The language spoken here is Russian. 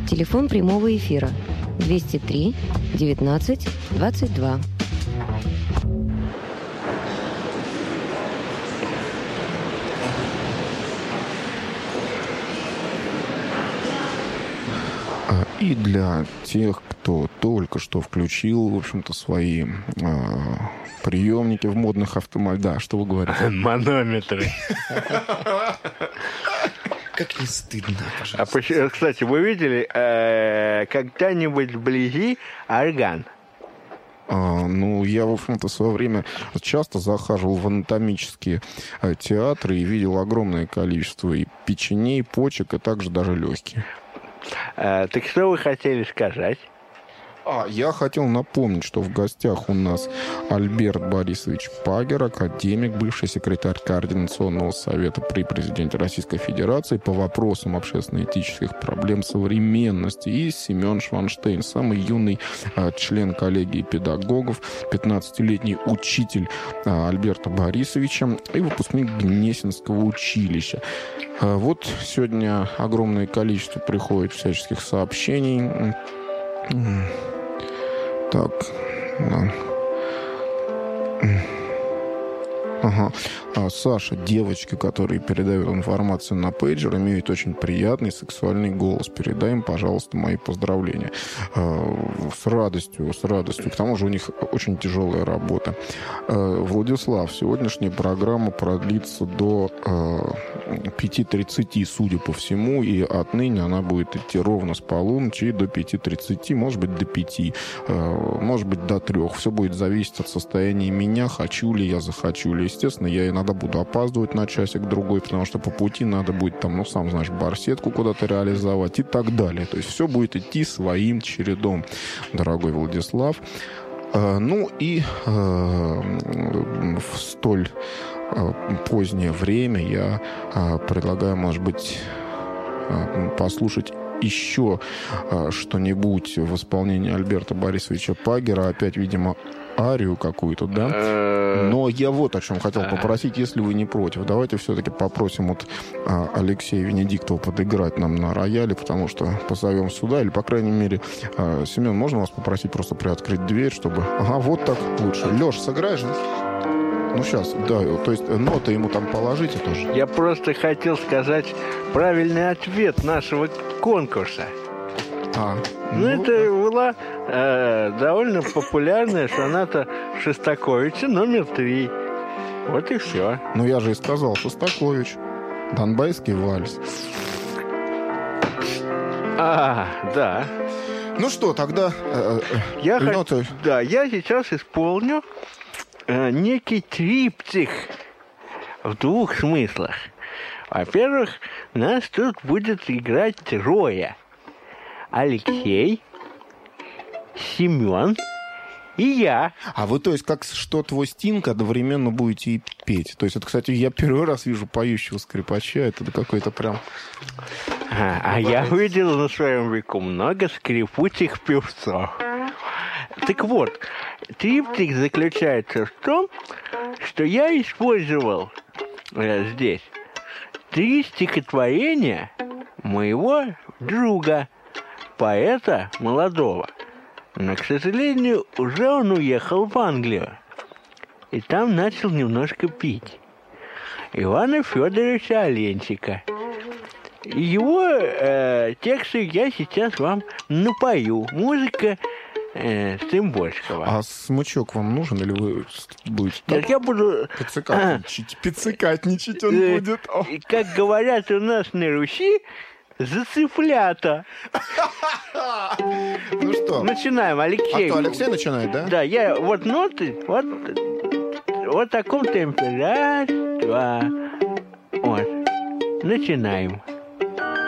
Телефон прямого эфира 203 19 22. И для тех, кто только что включил, в общем-то, свои приемники в модных автомобилях. Да, что вы говорите? Манометры. Как не стыдно, Кстати, вы видели когда-нибудь вблизи орган? Я, в общем-то, в свое время часто захаживал в анатомические театры и видел огромное количество и печеней, почек, и также даже легких. Так что вы хотели сказать? Я хотел напомнить, что в гостях у нас Альберт Борисович Пагер, академик, бывший секретарь Координационного совета при президенте Российской Федерации по вопросам общественно-этических проблем современности, и Семен Шванштейн, самый юный член коллегии педагогов, 15-летний учитель Альберта Борисовича и выпускник Гнесинского училища. Вот сегодня огромное количество приходит всяческих сообщений. Так. Ага. Саша, девочки, которые передают информацию на пейджер, имеют очень приятный сексуальный голос. Передай им, пожалуйста, мои поздравления. С радостью. К тому же у них очень тяжелая работа. Владислав, сегодняшняя программа продлится до 5:30, судя по всему, и отныне она будет идти ровно с полуночи до 5:30, может быть, до 5, может быть, до 3. Все будет зависеть от состояния меня, хочу ли я, захочу ли. Естественно, я иногда буду опаздывать на часик-другой, потому что по пути надо будет там, сам знаешь, барсетку куда-то реализовать и так далее. То есть все будет идти своим чередом, дорогой Владислав. И в столь позднее время я предлагаю, может быть, послушать еще что-нибудь в исполнении Альберта Борисовича Пагера. Опять, видимо, арию какую-то, да? Но я вот о чем хотел попросить, если вы не против. Давайте все-таки попросим Алексея Венедиктова подыграть нам на рояле, потому что позовем сюда, или, по крайней мере, Семен, можно вас попросить просто приоткрыть дверь, чтобы... Ага, вот так лучше. Леш, сыграешь, да? Сейчас, да, то есть ноты ему там положите тоже. Я просто хотел сказать правильный ответ нашего конкурса. Это была довольно популярная соната Шостаковича номер 3. Вот и все. Я же и сказал, Шостакович. Донбайский вальс. Да. Что, тогда я ноты... Да, я сейчас исполню некий триптих в 2 смыслах. Во-первых, нас тут будет играть 3: Алексей, Семен и я. Вы, то есть, как что твой Стинг, одновременно будете и петь. То есть, это, кстати, я первый раз вижу поющего скрипача. Это какой-то прям... я видел на своем веку много скрипучих певцов. Так вот, триптих заключается в том, что я использовал здесь 3 стихотворения моего друга, поэта молодого. Но, к сожалению, уже он уехал в Англию. И там начал немножко пить. Ивана Федоровича Оленчика. Его тексты я сейчас вам напою. Музыка Цымбольского. Смычок вам нужен, или вы будете... Нет, я буду... Пиццикатничать он будет. Как говорят у нас на Руси, за цыплята. Что? Начинаем, Алексей. Алексей начинает, да? Да, я вот ноты, вот в таком темпе. 1, 2. Вот. Начинаем.